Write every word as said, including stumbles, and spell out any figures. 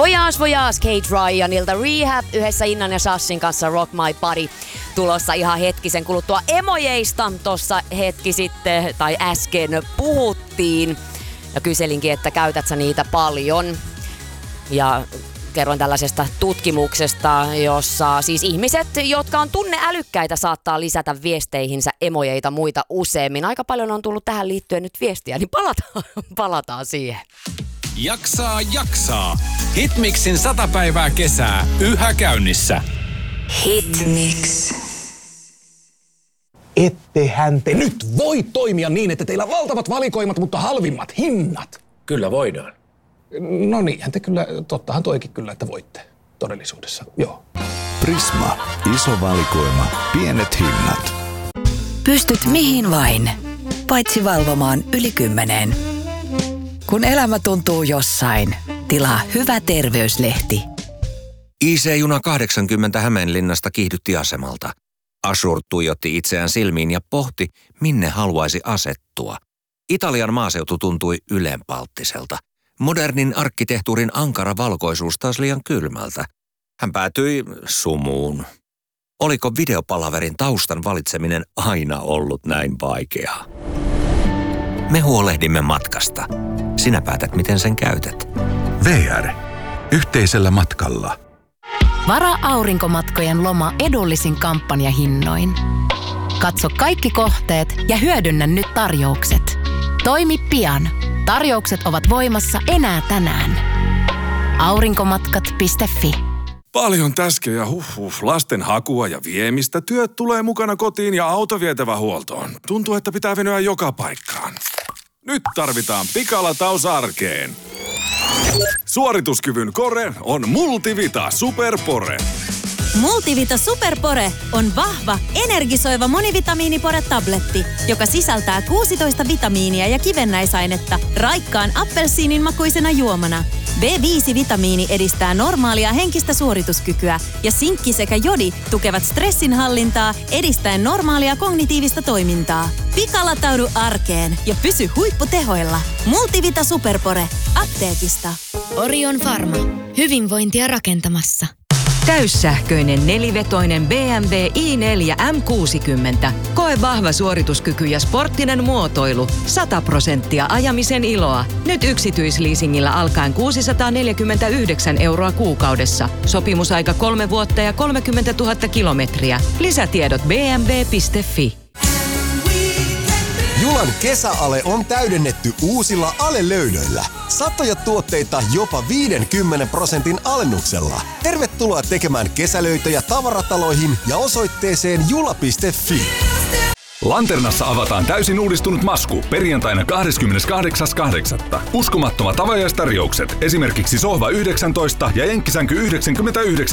Voyage Voyage Kate Ryanilta, Rehab yhdessä Innan ja Shashin kanssa Rock My Body tulossa ihan hetkisen kuluttua. Emojeista tossa hetki sitten tai äsken puhuttiin ja kyselinkin, että käytät sä niitä paljon. Ja kerroin tällaisesta tutkimuksesta, jossa siis ihmiset, jotka on tunneälykkäitä, saattaa lisätä viesteihinsä emojeita muita useammin. Aika paljon on tullut tähän liittyen nyt viestiä, niin palataan, palataan siihen. Jaksaa, jaksaa. Hitmixin sata päivää kesää yhä käynnissä. Hitmix. Ettehän te nyt voi toimia niin, että teillä on valtavat valikoimat, mutta halvimmat hinnat. Kyllä voidaan. No niinhän te kyllä, tottahan toikin kyllä, että voitte todellisuudessa, joo. Prisma. Iso valikoima. Pienet hinnat. Pystyt mihin vain, paitsi valvomaan yli kymmeneen. Kun elämä tuntuu jossain, tilaa hyvä terveyslehti. I C-juna kahdeksankymmentä Hämeenlinnasta kiihdytti asemalta. Ashur tuijotti itseään silmiin ja pohti, minne haluaisi asettua. Italian maaseutu tuntui ylenpalttiselta. Modernin arkkitehtuurin ankara valkoisuus taas liian kylmältä. Hän päätyi sumuun. Oliko videopalaverin taustan valitseminen aina ollut näin vaikeaa? Me huolehdimme matkasta. Sinä päätät, miten sen käytät. V R. Yhteisellä matkalla. Vara aurinkomatkojen loma edullisin kampanjahinnoin. Katso kaikki kohteet ja hyödynnä nyt tarjoukset. Toimi pian. Tarjoukset ovat voimassa enää tänään. aurinkomatkat piste fi. Paljon täskejä, huh, huh, lasten hakua ja viemistä. Työt tulee mukana kotiin ja auto vietävä huoltoon. Tuntuu, että pitää venyä joka paikkaan. Nyt tarvitaan pikalataus arkeen. Suorituskyvyn kore on Multivita Superpore. Multivita Superpore on vahva, energisoiva monivitamiinipore-tabletti, joka sisältää kuusitoista vitamiinia ja kivennäisainetta raikkaan appelsiinin makuisena juomana. B viisi -vitamiini edistää normaalia henkistä suorituskykyä ja sinkki sekä jodi tukevat stressinhallintaa edistäen normaalia kognitiivista toimintaa. Pikalataudu arkeen ja pysy huipputehoilla. Multivita Superpore. Apteekista. Orion Pharma. Hyvinvointia rakentamassa. Täyssähköinen nelivetoinen B M W i neljä M kuusikymmentä. Koe vahva suorituskyky ja sporttinen muotoilu. sata prosenttia ajamisen iloa. Nyt yksityisleasingillä alkaen kuusisataaneljäkymmentäyhdeksän euroa kuukaudessa. Sopimusaika kolme vuotta ja kolmekymmentätuhatta kilometriä. Lisätiedot b m w piste fi. Julan kesäale on täydennetty uusilla alelöydöillä. Satoja tuotteita jopa viidenkymmenen prosentin alennuksella. Tervetuloa tekemään kesälöitöjä tavarataloihin ja osoitteeseen jula piste fi. Lanternassa avataan täysin uudistunut masku perjantaina kahdeskymmeneskahdeksas kahdeksatta Uskomattomat avajaistarjoukset, esimerkiksi sohva yhdeksäntoista ja jenkkisänky yhdeksänkymmentäyhdeksän